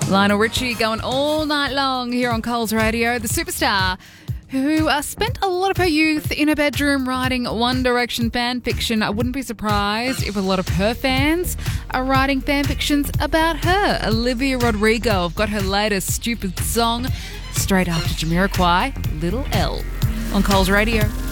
Lionel Richie going all night long here on Coles Radio. The superstar who spent a lot of her youth in her bedroom writing One Direction fan fiction. I wouldn't be surprised if a lot of her fans are writing fan fictions about her. Olivia Rodrigo. I've got her latest stupid song straight after Jamiroquai, Little L, on Coles Radio.